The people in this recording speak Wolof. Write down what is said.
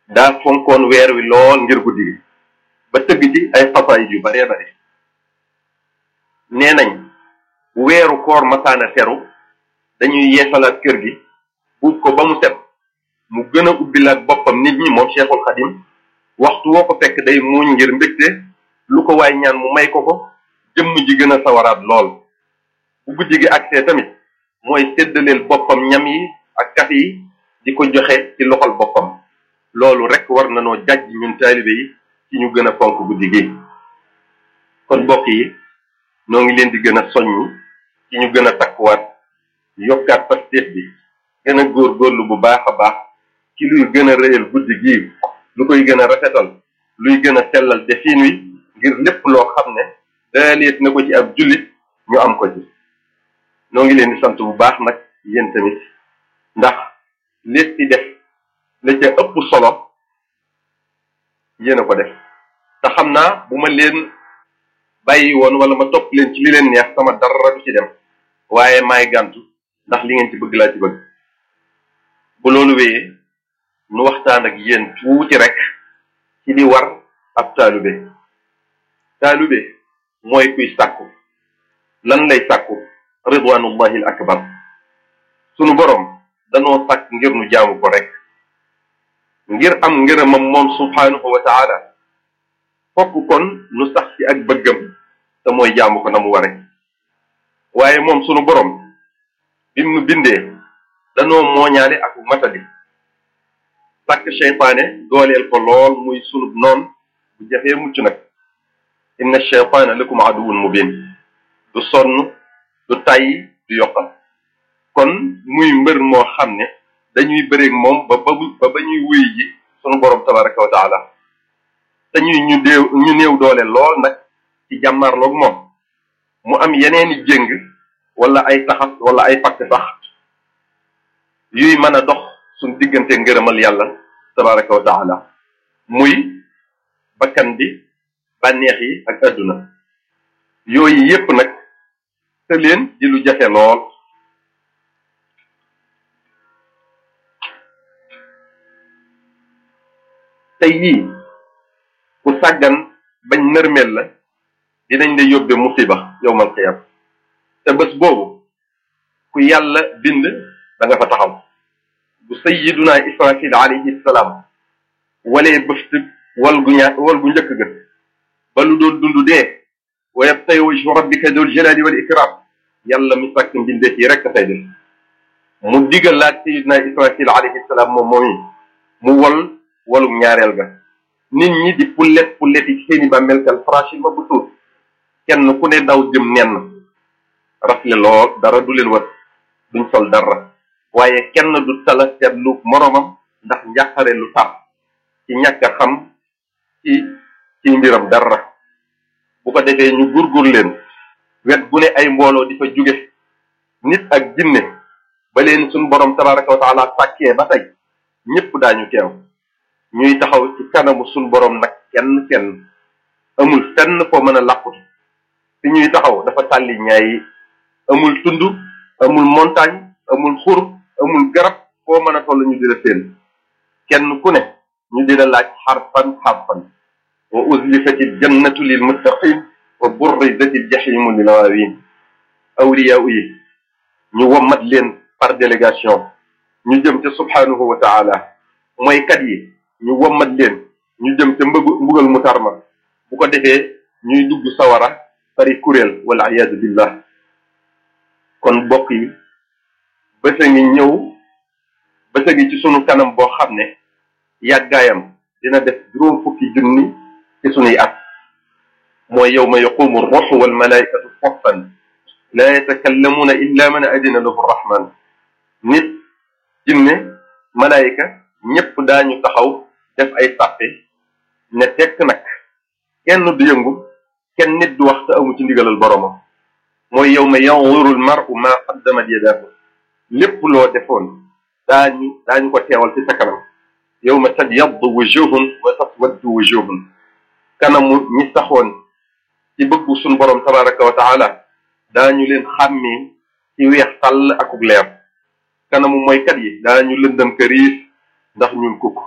daa fonkoon weer wi lool ngir guddi gi ba tëgg ci ay xasaayid yu baree bari. nee nañ weeru koor masaana teru dañuy yeesalaat kër gi buub ko ba mu set mu gën a ubbilaat boppam nit ñi moom Cheikhul Xadim waxtu woo ko fekk day muuñ ngir mbégte lu ko waay ñaan mu may ko jëmm ji gën a sawaraat lool. bu guddi gi agsee tamit mooy séddaleel boppam ñam yi ak kaf yi di ko joxe ci loxol boppam. loolu rek war na noo jàjj ñun taalibe yi ci ñu gën a fonk guddi gi. kon mbokk yi noo ngi leen di gën a soññ ci ñu gën a takkuwaat yokkaat pasteef bi gën a góorgóorlu bu baax a baax ci luy gën a rëyal guddi gi, lu koy gën a rafetal, luy gën a sellal defin wi ngir lépp loo xam ne daaleet na ko ci ab jullit ñu am ko ci. noo ngi leen di sant bu baax nag yéen tamit ndax lépp ci def la ca ëpp solo yéen a ko def te xam naa bu ma leen bàyyi woon wala ma topp leen ci li leen neex sama dara du ci dem, waaye maay gàntu ndax li ngeen ci bëgg laa ci bëgg. bu loolu wéyee nu waxtaan ak yéen tuuti rek ci li war ab taalube. taalube mooy kuy sàkku. lan lay sàkku? ridwanullahi al akbar. sunu borom danoo sàkk ngir nu jaamu ko rek, ngir am ngërëmam moom subhanahu wa taala. fokk kon nu sax ci ak bëggam te mooy jaamu ko na mu ware. waaye moom sunu borom bim nu bindee danoo mooñaale ak matali. sàkk cheytaane dooleel ko lool muy sunub noon bu jafee mucc nag. inna cheytaana lakum aduwwun mubin. du sonn du tàyyi du yokkal. kon muy mbër moo xam ne dañuy bëreeg moom ba ñuy wuy ji sunu borom tabaraka wa taala. te ñu néew doole lool nag ci jàmmarloog moom mu am yeneeni jéng wala ay taxas wala ay fakk sax yuy mën a dox suñ diggante ngërëmal yàlla tabaraka wa taala, muy bakkan bi, bànneex yi ak adduna. yooyu yépp nag te leen di lu jafe lool. tey yii ku sàggan bañ nërmeel la dinañ la yóbbe musiba yowmal qiyaama. te bés boobu ku yàlla bind da nga fa taxaw. bu sayyiduna Israfil alayhi salaam walee bëft wal gu njëkk ga ba lu doon dund dee wa yabqa wajhu rabbika dul jalali wal ikram, yàlla mi sàkk mbindeef yi rek dafay def. mu digalaat sayyiduna Israfil alayhi salaam moom moomi mu walum ñaareel ga. nit ñi di pulleti seeni ba melkal frachil ma bu tuut, kenn ku ne daw jëm nenn rafle lool, dara du leen wër, duñ sol dara, waaye kenn du tala seetlu moromam ndax njàqare lu tar ci ñàkk a xam ci mbiram dara. bu ko defee ñu gurgur leen wet gu ne ay mbooloo di fa jóge, nit ak jinne ba leen suñ borom tabaraka wa taala sàkkee ba tey ñépp daañu teew. ñuy taxaw ci kanamu suñ borom nag kenn amul fenn foo mën a làqutu. fi ñuy taxaw dafa tàlli ñaay, amul tund, amul montagne, amul xur, amul garab foo mën a toll ñu di la seen. kenn ku ne ñu di la laaj xarfan wa uzlifatil jannatu lil muttaqin wa burrizatil jahimu lil ghaawin. awliya yi ñu wommat leen par délégation ñu jëm ca subhanahu wa taala. mooy kat yi ñu wommat leen ñu jëm ca mbugal mu tarma. bu ko defee ñuy dugg sawara pari kuréel wala iyaadu billah. kon bokk yi bësa ngi ñëw, bësa ngi ci sunu kanam boo xam ne yàggaayam dina def juróom fukki junni ci sunuy at. mooy yawma yaqumu ruuhu wal malaikatu saffan laa yatakallamuuna illa man adina lahu rahman. nit, jinne, malaayika ñépp daañu taxaw def ay sàppe ne tekk nag, kenn du yëngu, kenn nit du wax te amu ci ndigalal boromam. mooy yawma yanzuru al mar'u ma qaddamat yadaahu. lépp loo defoon daañu ko teewal ci sa kanam. yawma tabyaddu wujuhun wa taswaddu wujuhun. kanamu ñi saxoon ci bëggu suñ borom tabaraka wa taala daañu leen xàmmee ci weex tàll akub leer. kanamu mooykat yi daañu lëndëm këriis ndax ñun kukk.